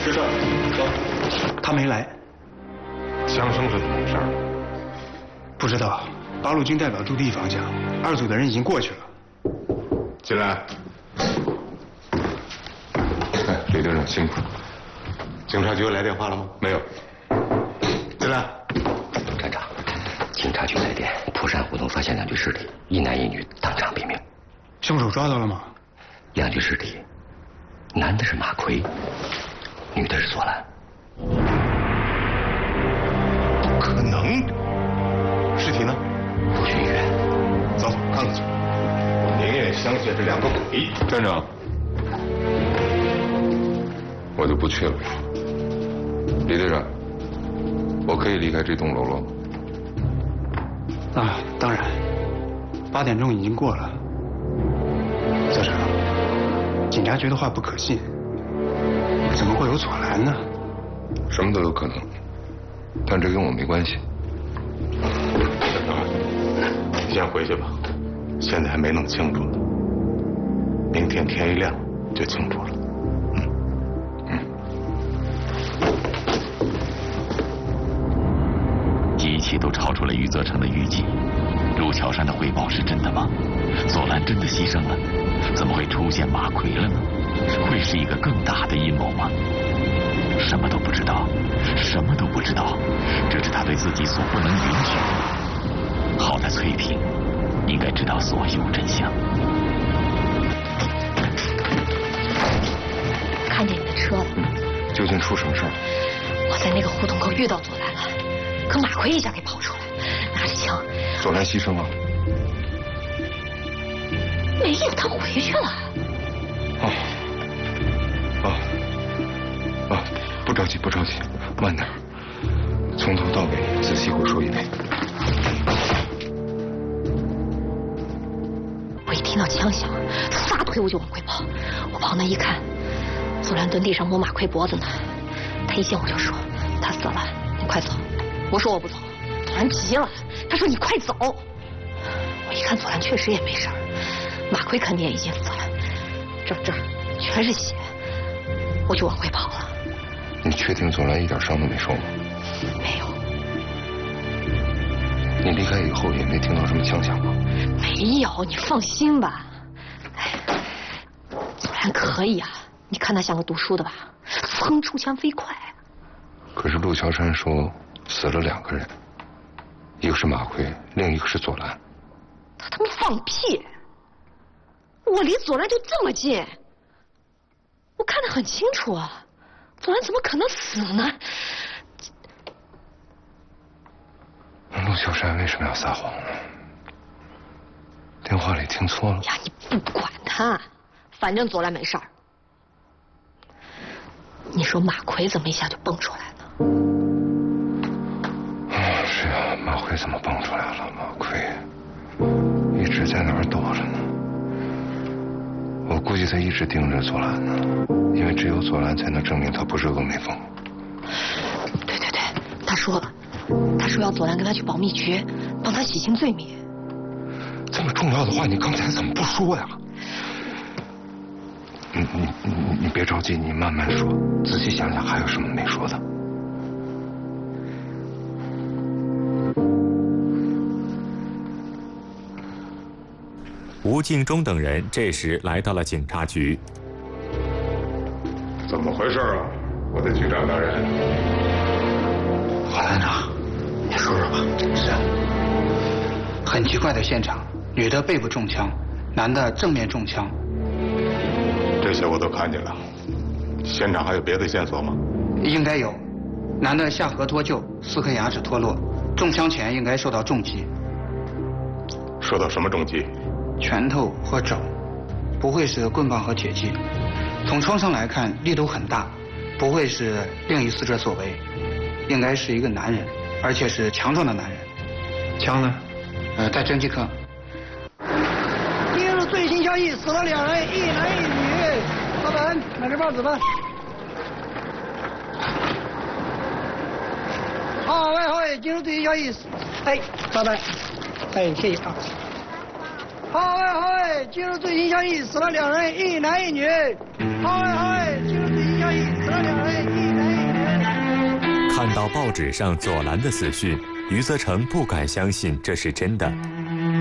知道。走。 他没来。 枪声是怎么回事？ 不知道。八路军代表驻地方讲，2组的人已经过去了。 进来。哎，李队长辛苦。警察局来电话了吗？没有。进来。 站长，警察局来电，蒲山胡同发现2具尸体，1男1女当场毙命。 凶手抓到了吗 ？2具尸体，男的是马奎，女的是左兰。 不可能！尸体呢？ 不去医院。 走，看看去。我宁愿相信这2个鬼。站长，我就不去了。李队长，我可以离开这栋楼了吗？ 啊，当然。8点钟已经过了。校长，警察局的话不可信，怎么会有左兰呢？ 什么都有可能，但这跟我没关系。校长，你先回去吧，现在还没弄清楚呢，明天天一亮就清楚了。 一切都超出了余则成的预计。陆桥山的汇报是真的吗？左兰真的牺牲了？怎么会出现马奎了呢？会是一个更大的阴谋吗？什么都不知道，什么都不知道，这是他对自己所不能允许的。好在翠萍应该知道所有真相。 看见你的车了。 究竟出什么事儿？ 我在那个胡同口遇到左兰了，可马奎一下给跑出来，拿着枪。 左兰牺牲了？ 没有，他回去了。 不着急，不着急，慢点，从头到尾仔细回说一遍。 我一听到枪响，撒腿我就往回跑。我跑那一看，左兰蹲地上摸马奎脖子呢。他一见我就说：“他死了，你快走。”我说：“我不走。”左兰急了，他说：“你快走。”我一看左兰确实也没事儿，马奎肯定也已经死了，这儿全是血，我就往回跑了。 你确定左兰一点伤都没受吗？ 没有。 你离开以后也没听到什么枪响吗？ 没有，你放心吧。哎，左兰可以啊，你看他像个读书的吧，噌出枪飞快。 可是陆桥山说死了2个人，一个是马奎，另一个是左兰。 他妈放屁！我离左兰就这么近，我看得很清楚啊。左兰怎么可能死呢？ 陆桥山为什么要撒谎呢？电话里听错了？ 呀，你不管他，反正左兰没事儿。你说马奎怎么一下就蹦出来了？ 是啊，马奎怎么蹦出来了？马奎一直在那儿躲着呢。我估计他一直盯着左兰呢，因为只有左兰才能证明他不是峨眉峰。 对，他说要左兰跟他去保密局，帮他洗清罪名。 这么重要的话，你刚才怎么不说呀？你别着急，你慢慢说，仔细想想还有什么没说的。 吴敬中等人这时来到了警察局。 怎么回事啊，我的局长大人？ 黄探长，你说说吧。是。很奇怪的现场，女的背部中枪，男的正面中枪。 这些我都看见了。现场还有别的线索吗？ 应该有。男的下颌脱臼，4颗牙齿脱落，中枪前应该受到重击。 受到什么重击？ 拳头或肘，不会是棍棒和铁器。从创伤来看，力度很大，不会是另一死者所为，应该是一个男人，而且是强壮的男人。枪呢？在侦缉科。 今日最新消息，死了2人，1男1女。老板，买这报纸吧。好，喂，今日最新消息，老板，谢谢啊。好，今日最新消息，死了2人，1男1女。好，今日最新消息，死了2人。 看到报纸上左蓝的死讯，余则成不敢相信这是真的。